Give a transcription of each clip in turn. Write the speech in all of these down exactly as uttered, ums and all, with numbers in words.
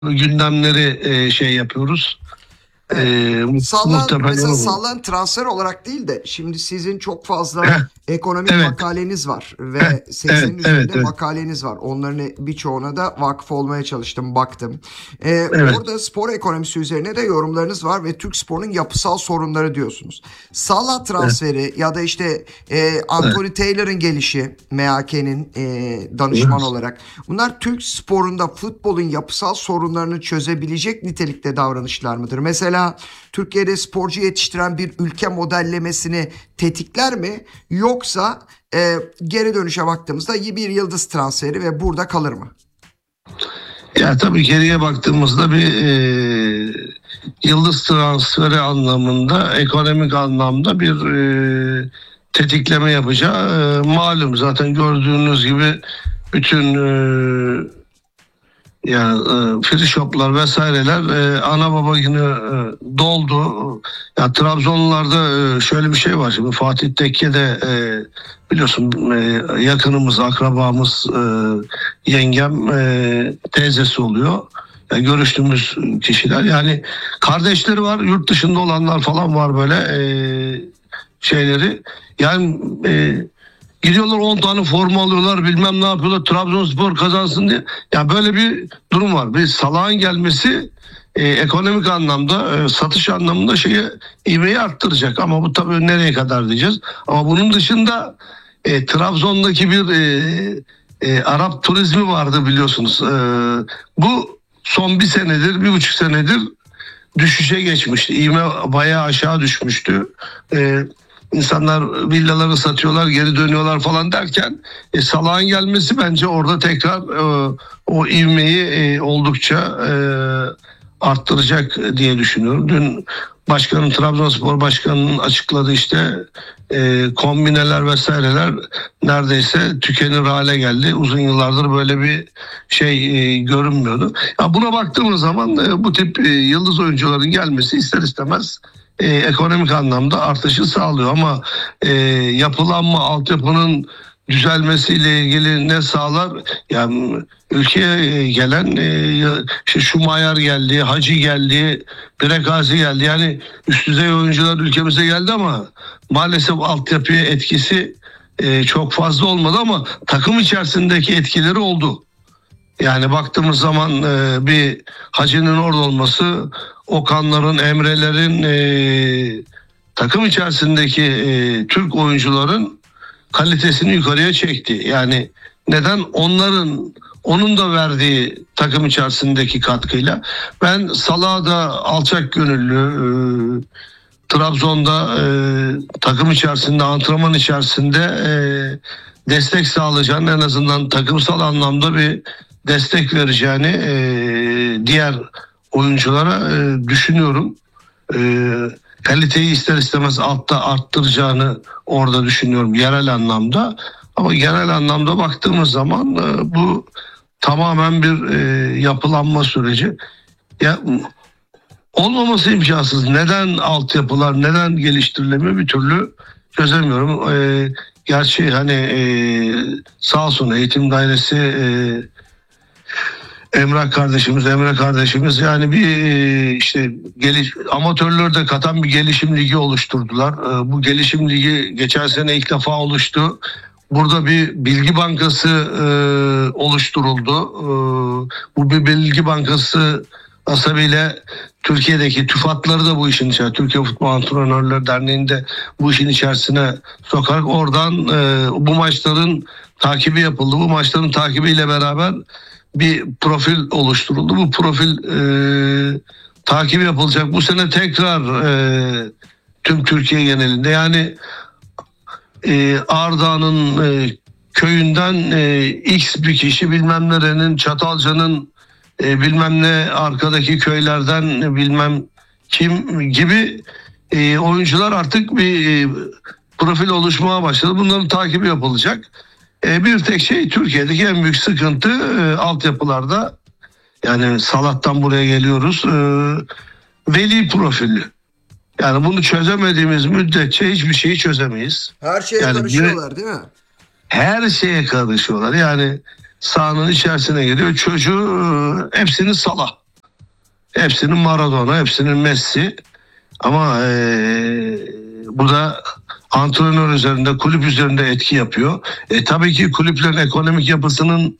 gündemleri e, şey yapıyoruz. E, Evet. Sağlanan, muhtemelen mesela olur. sağlanan transfer olarak değil de şimdi sizin çok fazla Heh, ekonomik evet. makaleniz var Heh, ve seksenin evet, evet, üzerinde evet, makaleniz var. Onların birçoğuna da vakıf olmaya çalıştım, baktım. Ee, evet, orada spor ekonomisi üzerine de yorumlarınız var ve Türk sporunun yapısal sorunları diyorsunuz. Salah evet, transferi ya da işte e, Anthony Taylor'ın gelişi M H K'nin e, danışman evet. olarak, bunlar Türk sporunda futbolun yapısal sorunlarını çözebilecek nitelikte davranışlar mıdır? Mesela Türkiye'de sporcu yetiştiren bir ülke modellemesini tetikler mi? Yoksa e, geri dönüşe baktığımızda bir yıldız transferi ve burada kalır mı? Ya tabii geriye baktığımızda bir e, yıldız transferi anlamında, ekonomik anlamda bir e, tetikleme yapacağı e, malum. Zaten gördüğünüz gibi bütün e, yani e, free shoplar vesaireler e, ana baba günü e, doldu. Ya Trabzonlularda e, şöyle bir şey var. Şimdi Fatih Tekke de e, biliyorsun e, yakınımız, akrabamız, e, yengem e, teyzesi oluyor. Yani görüştüğümüz kişiler. Yani kardeşleri var, yurt dışında olanlar falan var böyle e, şeyleri. Yani e, gidiyorlar on tane forma alıyorlar, bilmem ne yapıyorlar, Trabzonspor kazansın diye. Ya böyle bir durum var. Bir Salah'ın gelmesi e, ekonomik anlamda, e, satış anlamında şeyi, ivmeyi arttıracak. Ama bu tabii nereye kadar diyeceğiz. Ama bunun dışında e, Trabzon'daki bir e, e, Arap turizmi vardı biliyorsunuz. E, bu son bir senedir, bir buçuk senedir düşüşe geçmişti. İvme bayağı aşağı düşmüştü. E, İnsanlar villaları satıyorlar, geri dönüyorlar falan derken e, Salah'ın gelmesi bence orada tekrar e, o ivmeyi e, oldukça e, arttıracak diye düşünüyorum. Dün başkanın, Trabzonspor Başkanı'nın açıkladığı işte e, kombineler vesaireler neredeyse tükenir hale geldi. Uzun yıllardır böyle bir şey e, görünmüyordu. Ya buna baktığımız zaman e, bu tip e, yıldız oyuncuların gelmesi ister istemez e, ekonomik anlamda artışı sağlıyor ama e, yapılanma, altyapının düzelmesiyle ilgili ne sağlar? Yani ülkeye gelen e, işte Şumayar geldi, Hacı geldi, Prekazi geldi. Yani üst düzey oyuncular ülkemize geldi ama maalesef altyapıya etkisi e, çok fazla olmadı ama takım içerisindeki etkileri oldu. Yani baktığımız zaman e, bir Hacı'nın orada olması, Okanların, Emre'lerin e, takım içerisindeki e, Türk oyuncuların kalitesini yukarıya çekti. Yani neden? Onların onun da verdiği takım içerisindeki katkıyla. Ben Salah'a da alçak gönüllü e, Trabzon'da e, takım içerisinde, antrenman içerisinde e, destek sağlayacağını, en azından takımsal anlamda bir destek vereceğini e, diğer oyunculara e, düşünüyorum. E, kaliteyi ister istemez altta arttıracağını orada düşünüyorum yerel anlamda. Ama genel anlamda baktığımız zaman e, bu tamamen bir e, yapılanma süreci. Ya olmaması imkansız. Neden altyapılar, neden geliştirilemiyor bir türlü çözemiyorum. E, gerçi hani e, sağ olsun eğitim dairesi e, Emrah kardeşimiz, Emre kardeşimiz yani bir e, işte geliş, amatörleri de katan bir gelişim ligi oluşturdular. E, bu gelişim ligi geçen sene ilk defa oluştu. Burada bir bilgi bankası e, oluşturuldu. E, bu bir bilgi bankası asabıyla Türkiye'deki TÜFAD'ları da bu işin içerisine, Türkiye Futbol Antrenörleri Derneği'nde bu işin içerisine sokarak oradan e, bu maçların takibi yapıldı. Bu maçların takibiyle beraber bir profil oluşturuldu. Bu profil e, takibi yapılacak. Bu sene tekrar e, tüm Türkiye genelinde yani e, Ardahan'ın e, köyünden e, X bir kişi bilmem nerenin Çatalca'nın e, bilmem ne arkadaki köylerden e, bilmem kim gibi e, oyuncular artık bir e, profil oluşmaya başladı. Bunların takibi yapılacak. E, bir tek şey Türkiye'deki en büyük sıkıntı e, altyapılarda. Yani Salah'tan buraya geliyoruz. E, veli profili. Yani bunu çözemediğimiz müddetçe hiçbir şeyi çözemeyiz. Her şeye Yani karışıyorlar değil mi? her şeye karışıyorlar. Yani sahanın içerisine geliyor çocuğu, e, hepsini Salah. hepsinin Maradona, hepsinin Messi. Ama e, bu da antrenör üzerinde, kulüp üzerinde etki yapıyor. E, tabii ki kulüplerin ekonomik yapısının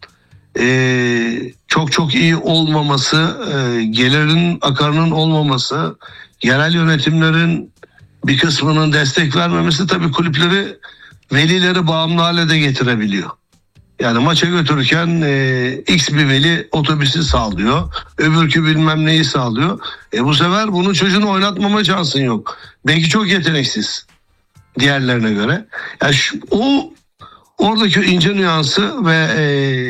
e, çok çok iyi olmaması, e, gelirin akarının olmaması, yerel yönetimlerin bir kısmının destek vermemesi tabii kulüpleri, velileri bağımlı hale de getirebiliyor. Yani maça götürürken e, X bir veli otobüsü sağlıyor, öbürkü bilmem neyi sağlıyor. E bu sefer bunun çocuğunu oynatmama şansın yok. Belki çok yeteneksiz diğerlerine göre. Yani şu, o oradaki ince nüansı ve e,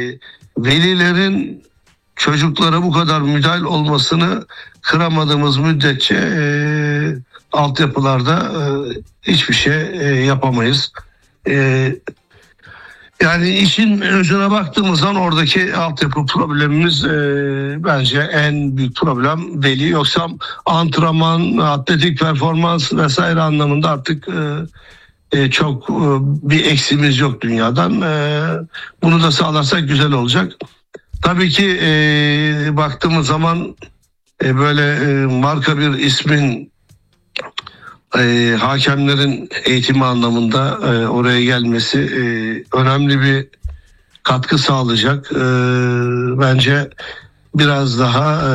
velilerin çocuklara bu kadar müdahil olmasını kıramadığımız müddetçe e, altyapılarda e, hiçbir şey e, yapamayız. E, Yani işin özüne baktığımız zaman oradaki altyapı problemimiz e, bence en büyük problem veli. Yoksa antrenman, atletik performans vesaire anlamında artık e, e, çok e, bir eksiğimiz yok dünyadan. E, bunu da sağlarsak güzel olacak. Tabii ki e, baktığımız zaman e, böyle e, marka bir ismin e, hakemlerin eğitimi anlamında e, oraya gelmesi e, önemli bir katkı sağlayacak. E, bence biraz daha e,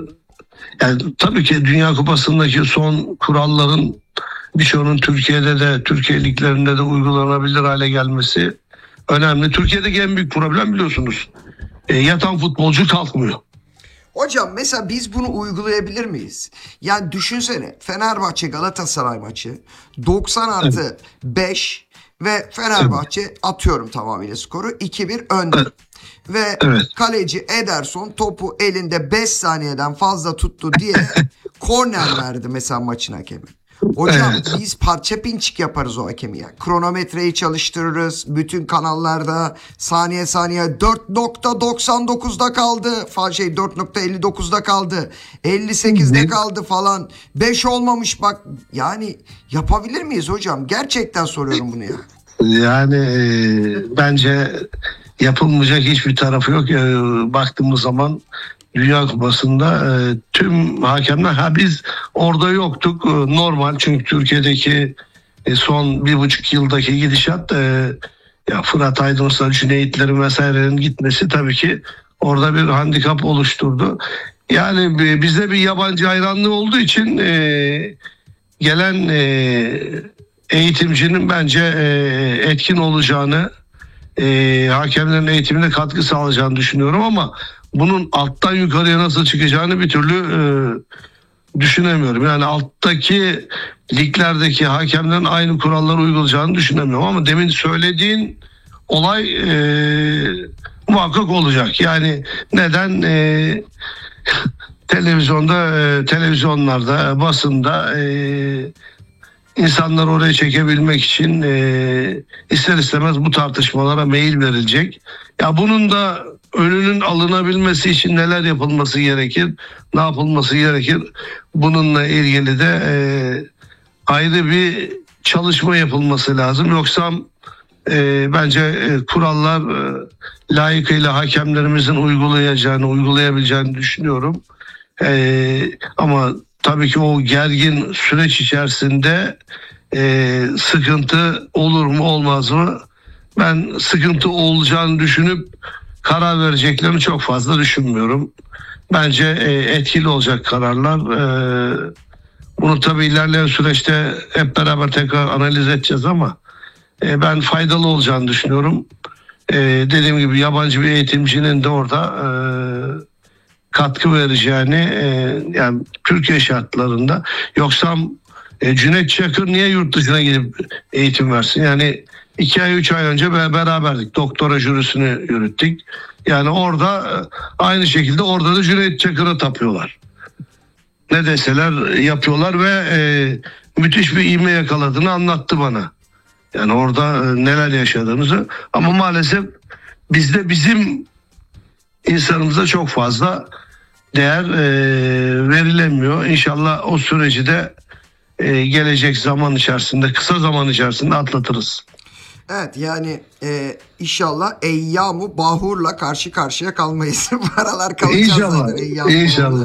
yani tabii ki Dünya Kupası'ndaki son kuralların birçoğunun Türkiye'de de, Türkiye liglerinde de uygulanabilir hale gelmesi önemli. Türkiye'deki en büyük problem biliyorsunuz, e, yatan futbolcu kalkmıyor. Hocam mesela biz bunu uygulayabilir miyiz? Yani düşünsene, Fenerbahçe Galatasaray maçı doksan artı beş ve Fenerbahçe, evet, atıyorum tamamıyla skoru iki bir önde. Evet. Ve Evet. kaleci Ederson topu elinde beş saniyeden fazla tuttu diye korner verdi mesela maçın hakemi. Hocam Evet. biz parça pinçik yaparız o hakemi ya. Kronometreyi çalıştırırız. Bütün kanallarda saniye saniye dört nokta doksan dokuzda kaldı. Falan şey dört nokta elli dokuzda kaldı. elli sekizde Ne? kaldı falan. beş olmamış bak. Yani yapabilir miyiz hocam? Gerçekten soruyorum bunu ya. Yani e, bence yapılmayacak hiçbir tarafı yok. E, baktığımız zaman Dünya Kupası'nda e, tüm hakemler, ha biz orada yoktuk, e, normal, çünkü Türkiye'deki e, son bir buçuk yıldaki gidişat, e, ya Fırat Aydınus'la Cüneyt'lerin vesairenin gitmesi tabii ki orada bir handikap oluşturdu. Yani e, bizde bir yabancı hayranlığı olduğu için e, gelen e, eğitimcinin bence e, etkin olacağını, e, hakemlerin eğitimine katkı sağlayacağını düşünüyorum, ama bunun alttan yukarıya nasıl çıkacağını bir türlü e, düşünemiyorum. Yani alttaki liglerdeki hakemlerin aynı kuralları uygulayacağını düşünemiyorum, ama demin söylediğin olay e, muhakkak olacak. Yani neden e, televizyonda, e, televizyonlarda, basında e, İnsanları oraya çekebilmek için e, ister istemez bu tartışmalara meyil verilecek. Ya bunun da önünün alınabilmesi için neler yapılması gerekir, ne yapılması gerekir? Bununla ilgili de e, ayrı bir çalışma yapılması lazım. Yoksa e, bence e, kurallar e, layıkıyla hakemlerimizin uygulayacağını, uygulayabileceğini düşünüyorum. E, ama tabii ki o gergin süreç içerisinde e, sıkıntı olur mu olmaz mı? Ben sıkıntı olacağını düşünüp karar vereceklerini çok fazla düşünmüyorum. Bence e, etkili olacak kararlar. E, bunu tabii ilerleyen süreçte hep beraber tekrar analiz edeceğiz, ama e, ben faydalı olacağını düşünüyorum. E, dediğim gibi yabancı bir eğitimcinin de orada e, katkı vereceğini, e, yani Türkiye şartlarında. Yoksa e, Cüneyt Çakır niye yurt dışına gidip eğitim versin? Yani iki ay üç ay önce beraberdik. Doktora jürisini yürüttük. Yani orada e, aynı şekilde orada da Cüneyt Çakır'a tapıyorlar. Ne deseler yapıyorlar ve e, müthiş bir ivme yakaladığını anlattı bana. Yani orada e, neler yaşadığımızı, ama maalesef bizde bizim insanımıza çok fazla değer e, verilemiyor. İnşallah o süreci de e, gelecek zaman içerisinde, kısa zaman içerisinde atlatırız. Evet yani e, inşallah Eyyamu Bahur'la karşı karşıya kalmayız. Bu aralar kalacağız İnşallah. zaten. Eyyam-ı İnşallah. Bahur'la.